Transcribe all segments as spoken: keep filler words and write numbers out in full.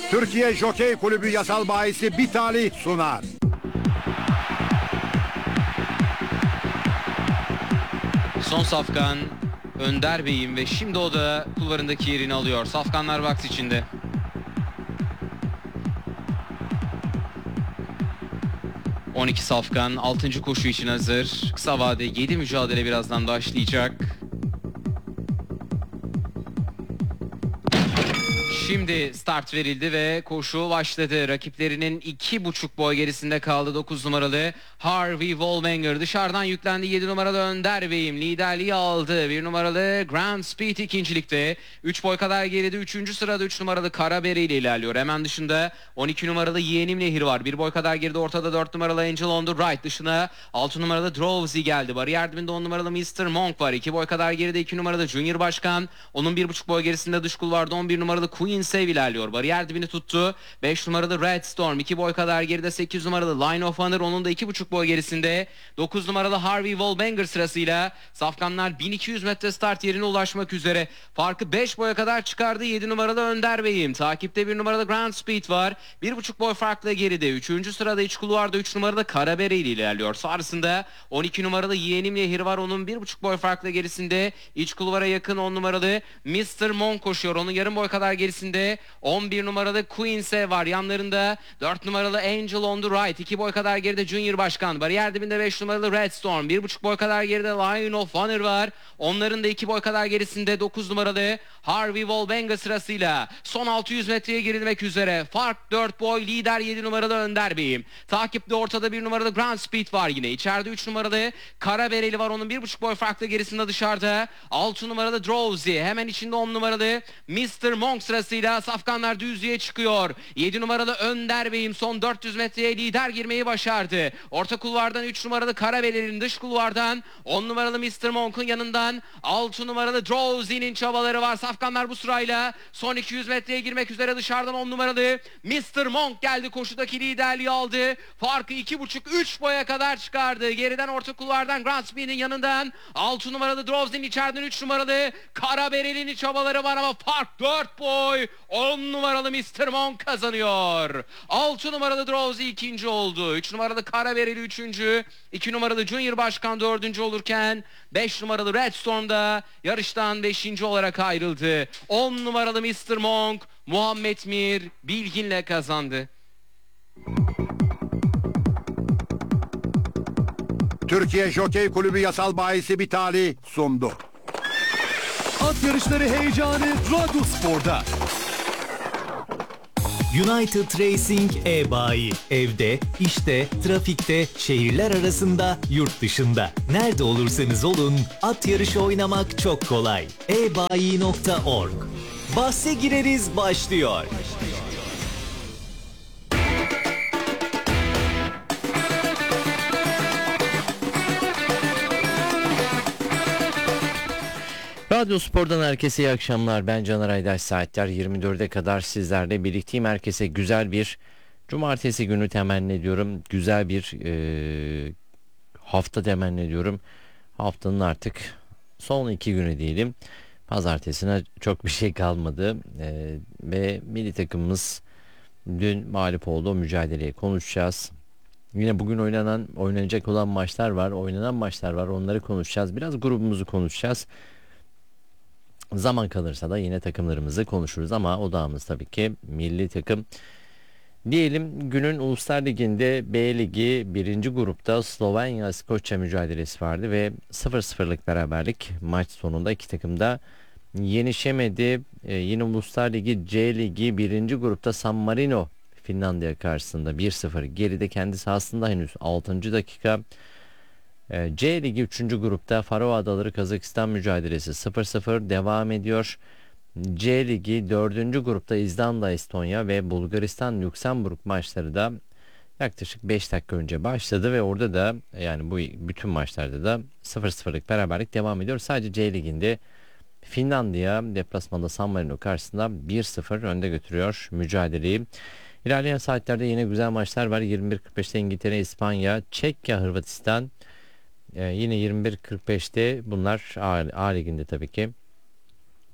Türkiye Jokey Kulübü Yasal Bahisi Bitali sunar. Son safkan Önder Bey'im ve şimdi o da kulvarındaki yerini alıyor. Safkanlar vakti içinde. on iki safkan altıncı koşu için hazır. Kısa vade yedi mücadele birazdan başlayacak. Şimdi start verildi ve koşu başladı. Rakiplerinin iki buçuk boy gerisinde kaldı dokuz numaralı Harvey Wallbanger. Dışarıdan yüklendi yedi numaralı Önder Bey'im. Liderliği aldı. bir numaralı Grand Speed ikincilikte. üç boy kadar geride üçüncü sırada üç numaralı Karabere ile ilerliyor. Hemen dışında on iki numaralı Yeğenim Nehir var. bir boy kadar geride ortada dört numaralı Angel on the Right. Dışına altı numaralı Drowsy geldi. Bariyer dibinde on numaralı mister Monk var. iki boy kadar geride iki numaralı Junior Başkan. Onun bir buçuk boy gerisinde dış kulvarda on bir numaralı Queen Save ilerliyor. Bariyer dibini tuttu. beş numaralı Red Storm. iki boy kadar geride sekiz numaralı Line of Honor. Onun da iki buçuk boy gerisinde dokuz numaralı Harvey Wallbanger sırasıyla safkanlar bin iki yüz metre start yerine ulaşmak üzere. Farkı beş boya kadar çıkardı yedi numaralı Önder Bey'im. Takipte bir numaralı Grand Speed var. bir buçuk boy farkla geride. üçüncü sırada iç kulvarda üç numaralı Karabere ile ilerliyor. Sonrasında on iki numaralı Yeğenim Nehir var. Onun bir buçuk boy farkla gerisinde iç kulvara yakın on numaralı mister Monk koşuyor. Onun yarım boy kadar gerisinde on bir numaralı Queen'se var. Yanlarında dört numaralı Angel on the Right. iki boy kadar geride Junior Başkan. Bariyer dibinde beş numaralı Red Storm. bir buçuk boy kadar geride Lion of Honor var. Onların da iki boy kadar gerisinde dokuz numaralı Harvey Wallbanger sırasıyla son altı yüz metreye girilmek üzere. Fark dört boy, lider yedi numaralı Önder Bey'im. Takipte ortada bir numaralı Grand Speed var yine. İçeride üç numaralı Karabereli var. Onun bir buçuk boy farklı gerisinde dışarıda altı numaralı Drowsy. Hemen içinde on numaralı mister Monk sırasıyla safkanlar düzlüğe çıkıyor. yedi numaralı Önder Bey'im son dört yüz metreye lider girmeyi başardı. Orta kulvardan üç numaralı Karabeli'nin, dış kulvardan on numaralı mister Monk'un yanından altı numaralı Drowsy'nin çabaları var. Safkanlar bu sırayla son iki yüz metreye girmek üzere. Dışarıdan on numaralı mister Monk geldi. Koşudaki liderliği aldı. Farkı iki buçuk üç boya kadar çıkardı. Geriden orta kulvardan Grand Speed'in yanından altı numaralı Drowsy'nin, içeriden üç numaralı Karabeli'nin çabaları var ama fark dört boy. on numaralı mister Monk kazanıyor. altı numaralı Drowsy ikinci oldu. üç numaralı Karabereli üçüncü. iki numaralı Junior Başkan dördüncü olurken beş numaralı Red Storm da yarıştan beşinci olarak ayrıldı. on numaralı mister Monk Muhammed Mir Bilgin'le kazandı. Türkiye Jokey Kulübü Yasal Bahisi Bitali sundu. At yarışları heyecanı Radyospor'da. United Racing e-bayi. Evde, işte, trafikte, şehirler arasında, yurt dışında. Nerede olursanız olun, at yarışı oynamak çok kolay. e bayi nokta org. Bahse gireriz başlıyor. Radyospor'dan herkese iyi akşamlar. Ben Caner Aydaş. Saatler yirmi dörde kadar sizlerle birlikteyim. Herkese güzel bir cumartesi günü temenni ediyorum. Güzel bir e, hafta temenni ediyorum. Haftanın artık son iki günü diyelim. Pazartesine çok bir şey kalmadı. E, ve milli takımımız dün mağlup oldu. O mücadeleyi konuşacağız. Yine bugün oynanan, oynanacak olan maçlar var. Oynanan maçlar var. Onları konuşacağız. Biraz grubumuzu konuşacağız. Zaman kalırsa da yine takımlarımızı konuşuruz ama odağımız tabii ki milli takım. Diyelim günün Uluslar Ligi'nde B Ligi birinci grupta Slovenya-Skoçya mücadelesi vardı ve sıfır sıfırlık beraberlik maç sonunda iki takım da yenişemedi. Ee, yine Uluslar Ligi C Ligi birinci grupta San Marino Finlandiya karşısında bir sıfır geride kendi sahasında henüz altıncı dakika. C Ligi üçüncü grupta Faroe Adaları Kazakistan mücadelesi sıfır sıfır devam ediyor. C Ligi dördüncü grupta İzlanda Estonya ve Bulgaristan Lüksemburg maçları da yaklaşık beş dakika önce başladı ve orada da yani bu bütün maçlarda da sıfır sıfırlık beraberlik devam ediyor. Sadece C Ligi'nde Finlandiya deplasmanda San Marino karşısında bir sıfır önde götürüyor mücadeleyi. İlerleyen saatlerde yine güzel maçlar var. yirmi bir kırk beşte İngiltere, İspanya, Çekya, Hırvatistan. Ee, yine yirmi bir kırk beşte bunlar A, A Ligi'nde tabii ki.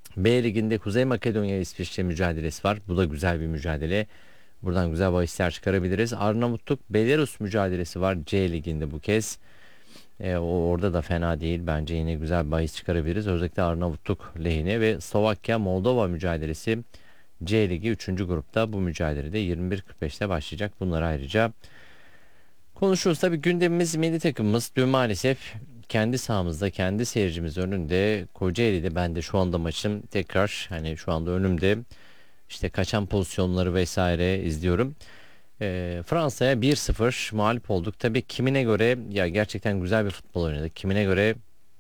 B Ligi'nde Kuzey Makedonya İsviçre mücadelesi var. Bu da güzel bir mücadele. Buradan güzel bahisler çıkarabiliriz. Arnavutluk Belarus mücadelesi var C Ligi'nde bu kez. E, o orada da fena değil. Bence yine güzel bir bahis çıkarabiliriz. Özellikle Arnavutluk lehine ve Slovakya Moldova mücadelesi C Ligi üçüncü grupta, bu mücadelede yirmi bir kırk beşte başlayacak. Bunları ayrıca konuşuruz. Tabii gündemimiz milli takımımız. Dün maalesef kendi sahamızda, kendi seyircimiz önünde Kocaeli'de, ben de şu anda maçım tekrar hani şu anda önümde, işte kaçan pozisyonları vesaire izliyorum. E, Fransa'ya bir sıfır mağlup olduk. Tabii kimine göre ya gerçekten güzel bir futbol oynadık. Kimine göre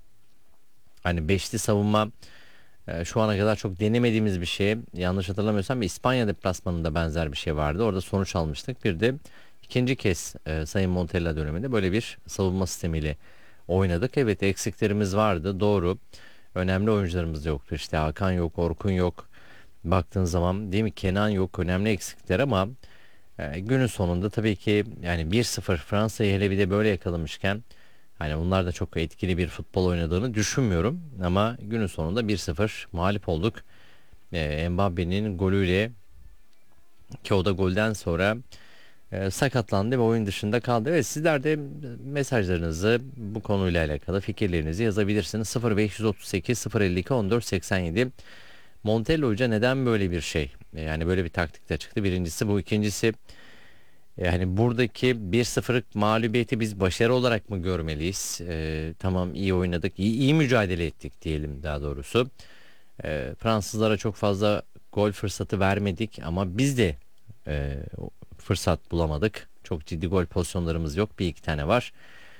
hani beşli savunma e, şu ana kadar çok denemediğimiz bir şey. Yanlış hatırlamıyorsam İspanya deplasmanında benzer bir şey vardı. Orada sonuç almıştık. Bir de ikinci kez e, Sayın Montella döneminde böyle bir savunma sistemiyle oynadık. Evet, eksiklerimiz vardı, doğru. Önemli oyuncularımız yoktu. İşte Hakan yok, Orkun yok. Baktığın zaman değil mi, Kenan yok. Önemli eksikler ama e, günün sonunda tabii ki yani bir sıfır Fransa'yı hele bir de böyle yakalamışken hani bunlar da çok etkili bir futbol oynadığını düşünmüyorum. Ama günün sonunda bir sıfır mağlup olduk. E, Mbappe'nin golüyle, ki o da golden sonra e, sakatlandı ve oyun dışında kaldı. Evet, sizler de mesajlarınızı bu konuyla alakalı fikirlerinizi yazabilirsiniz. sıfır beş otuz sekiz sıfır elli iki on dört seksen yedi. Montella Hoca neden böyle bir şey? Yani böyle bir taktikte çıktı. Birincisi bu. İkincisi yani buradaki bir sıfırlık mağlubiyeti biz başarı olarak mı görmeliyiz? Ee, tamam, iyi oynadık, iyi, iyi mücadele ettik diyelim daha doğrusu. Ee, Fransızlara çok fazla gol fırsatı vermedik ama biz de e, fırsat bulamadık. Çok ciddi gol pozisyonlarımız yok. Bir iki tane var.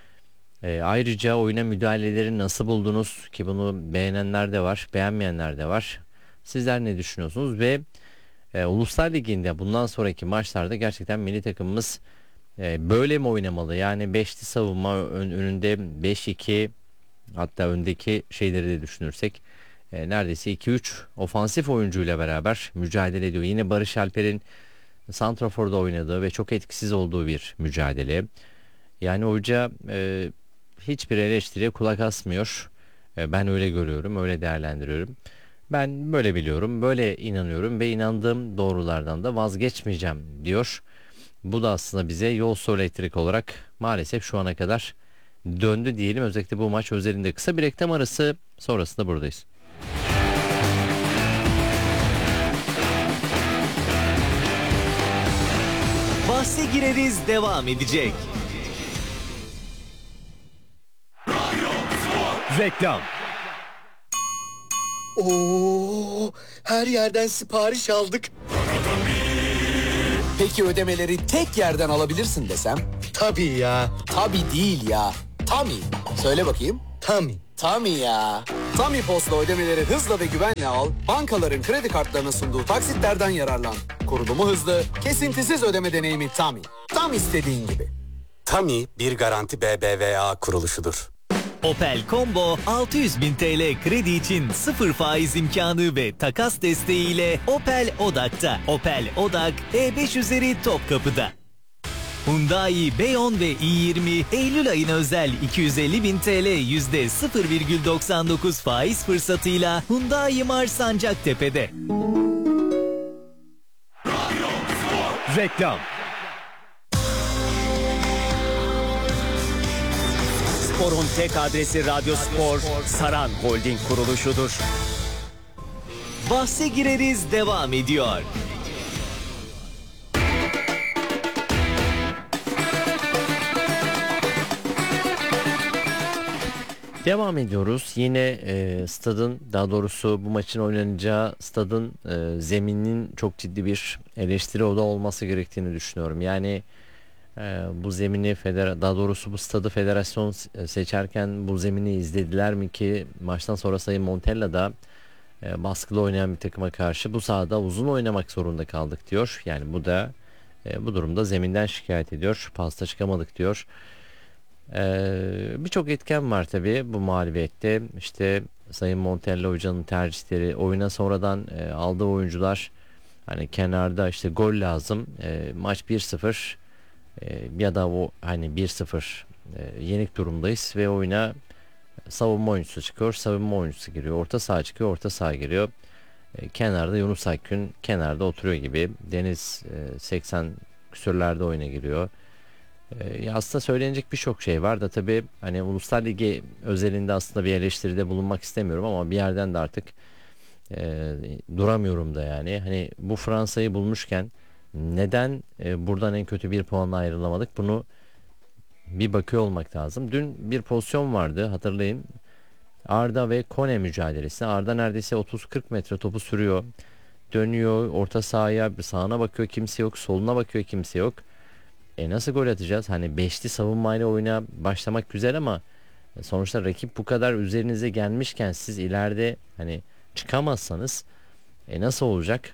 E, ayrıca oyuna müdahaleleri nasıl buldunuz? Ki bunu beğenenler de var, beğenmeyenler de var. Sizler ne düşünüyorsunuz? Ve e, Uluslar Ligi'nde bundan sonraki maçlarda gerçekten milli takımımız e, böyle mi oynamalı? Yani beşli savunma ön, önünde beş iki, hatta öndeki şeyleri de düşünürsek e, neredeyse iki üç ofansif oyuncuyla beraber mücadele ediyor. Yine Barış Alper'in santraforda oynadığı ve çok etkisiz olduğu bir mücadele. Yani hoca e, hiçbir eleştiriye kulak asmıyor. E, ben öyle görüyorum, öyle değerlendiriyorum. Ben böyle biliyorum, böyle inanıyorum ve inandığım doğrulardan da vazgeçmeyeceğim diyor. Bu da aslında bize yol su elektrik olarak maalesef şu ana kadar döndü diyelim. Özellikle bu maç özelinde. Kısa bir reklam arası sonrasında buradayız. Bahse gireriz devam edecek. Reklam. Oo, her yerden sipariş aldık. Peki ödemeleri tek yerden alabilirsin desem? Tabii ya. Tabii değil ya. Tami. Söyle bakayım. Tami. Tami ya. Tami Post'la ödemeleri hızla ve güvenle al. Bankaların kredi kartlarına sunduğu taksitlerden yararlan. Kurulumu hızlı, kesintisiz ödeme deneyimi Tami. Tam istediğin gibi. Tami bir garanti B B V A kuruluşudur. Opel Combo altı yüz bin T L kredi için sıfır faiz imkanı ve takas desteğiyle Opel Odak'ta. Opel Odak E beş üzeri Topkapı'da. Hyundai Beyon ve i yirmi Eylül ayına özel iki yüz elli bin T L yüzde sıfır virgül doksan dokuz faiz fırsatıyla Hyundai Mars Sancaktepe'de. Reklam. Spor'un tek adresi Radyo Spor, Saran Holding kuruluşudur. Bahse gireriz devam ediyor. Devam ediyoruz. Yine e, stadın, daha doğrusu bu maçın oynanacağı stadın e, zemininin çok ciddi bir eleştiri oda olması gerektiğini düşünüyorum. Yani e, bu zemini federa daha doğrusu bu stadı federasyon seçerken bu zemini izlediler mi ki maçtan sonra Sayın Montella da e, baskılı oynayan bir takıma karşı bu sahada uzun oynamak zorunda kaldık diyor. Yani bu da e, bu durumda zeminden şikayet ediyor. Pasta çıkamadık diyor. Ee, birçok etken var tabii bu mağlubiyette. İşte Sayın Montella hocanın tercihleri, oyuna sonradan e, aldığı oyuncular, hani kenarda işte gol lazım, e, maç bir sıfır e, ya da o hani bir sıfır e, yenik durumdayız ve oyuna Savunma oyuncusu çıkıyor, savunma oyuncusu giriyor. Orta saha çıkıyor, orta saha giriyor. E, kenarda Yunus Akgün kenarda oturuyor gibi. Deniz e, seksen küsürlerde oyuna giriyor. E, aslında söylenecek birçok şey var da tabii hani Uluslar Ligi özelinde aslında bir eleştiride bulunmak istemiyorum ama bir yerden de artık e, duramıyorum da yani. Hani bu Fransa'yı bulmuşken neden e, buradan en kötü bir puanla ayrılamadık? Bunu bir bakıyor olmak lazım. Dün bir pozisyon vardı, hatırlayın. Arda ve Kone mücadelesi. Arda neredeyse otuz kırk metre topu sürüyor. Dönüyor orta sahaya, sağına bakıyor kimse yok, soluna bakıyor kimse yok. E nasıl gol atacağız? Hani beşli savunmayla oyuna başlamak güzel ama sonuçta rakip bu kadar üzerinize gelmişken siz ileride hani çıkamazsanız e nasıl olacak?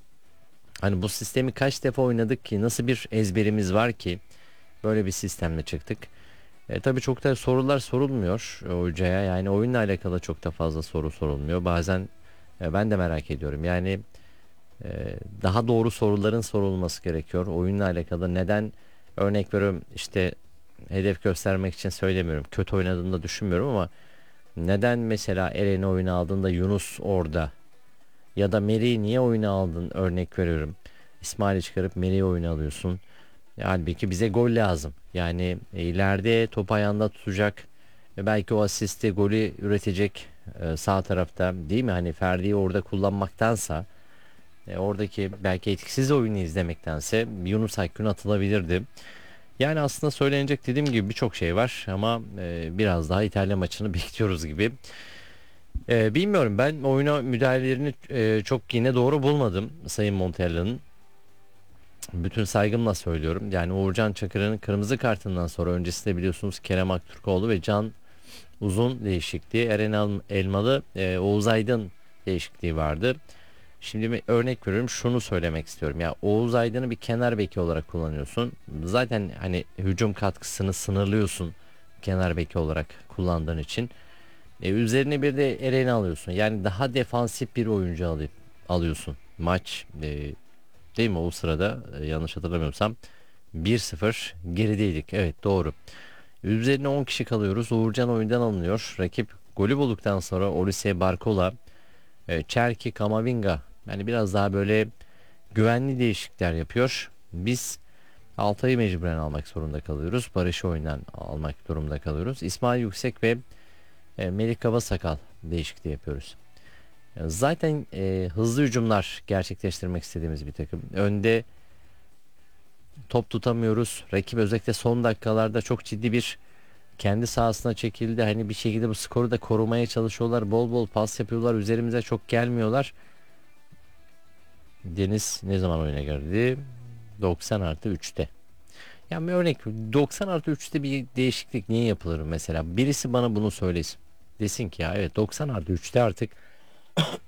Hani bu sistemi kaç defa oynadık ki, nasıl bir ezberimiz var ki böyle bir sistemle çıktık. E, tabii çok da sorular sorulmuyor hocaya, yani oyunla alakalı çok da fazla soru sorulmuyor. Bazen e, ben de merak ediyorum yani e, daha doğru soruların sorulması gerekiyor. Oyunla alakalı neden, örnek veriyorum işte, hedef göstermek için söylemiyorum, kötü oynadığını da düşünmüyorum ama neden mesela Eren'i oyuna aldığında Yunus orada, ya da Meri'yi niye oyuna aldın, örnek veriyorum. İsmail'i çıkarıp Meri'yi oyuna alıyorsun. E, halbuki bize gol lazım. Yani e, ileride top ayağında tutacak. E, belki o asisti, golü üretecek e, sağ tarafta, değil mi? Hani Ferdi'yi orada kullanmaktansa e, oradaki belki etkisiz oyunu izlemektense Yunus Akgün atılabilirdi. Yani aslında söylenecek dediğim gibi birçok şey var ama e, biraz daha İtalya maçını bekliyoruz gibi. E, bilmiyorum, ben oyuna müdahalelerini e, çok yine doğru bulmadım Sayın Montella'nın. Bütün saygımla söylüyorum. Yani Uğurcan Çakır'ın kırmızı kartından sonra, öncesinde biliyorsunuz Kerem Aktürkoğlu ve Can Uzun değişikliği, Eren Al- Elmalı, e, Oğuz Aydın değişikliği vardı. Şimdi bir örnek veriyorum, şunu söylemek istiyorum. Ya Oğuz Aydın'ı bir kenar beki olarak kullanıyorsun. Zaten hani hücum katkısını sınırlıyorsun kenar beki olarak kullandığın için. E, üzerine bir de Eren'i alıyorsun. Yani daha defansif bir oyuncu alıp alıyorsun. Maç e, değil mi o sırada, e, yanlış hatırlamıyorsam bir sıfır gerideydik. Evet, doğru. Üzerine on kişi kalıyoruz. Uğurcan oyundan alınıyor. Rakip golü bulduktan sonra Olise Barcola, e, Çerki, Kamavinga, yani biraz daha böyle güvenli değişiklikler yapıyor. Biz Altay'ı mecburen almak zorunda kalıyoruz. Barış'ı oyundan almak durumunda kalıyoruz. İsmail Yüksek ve e, Melik Kabasakal değişikliği yapıyoruz. E, Zaten e, hızlı hücumlar gerçekleştirmek istediğimiz bir takım. Önde top tutamıyoruz. Rakip özellikle son dakikalarda çok ciddi bir kendi sahasına çekildi. Hani bir şekilde bu skoru da korumaya çalışıyorlar. Bol bol pas yapıyorlar. Üzerimize çok gelmiyorlar. Deniz ne zaman oyuna girdi? doksan artı üçte. Yani bir örnek, doksan artı üçte bir değişiklik niye yapılır mesela? Birisi bana bunu söylesin. Desin ki ya evet, doksan artı üçte artık